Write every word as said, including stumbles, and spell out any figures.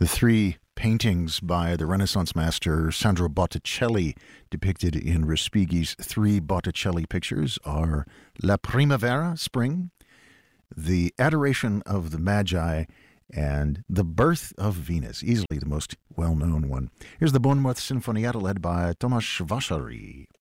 The three paintings by the Renaissance master Sandro Botticelli, depicted in Respighi's three Botticelli pictures, are La Primavera, Spring, The Adoration of the Magi, and The Birth of Venus, easily the most well-known one. Here's the Bournemouth Sinfonietta led by Tomasz Vasary.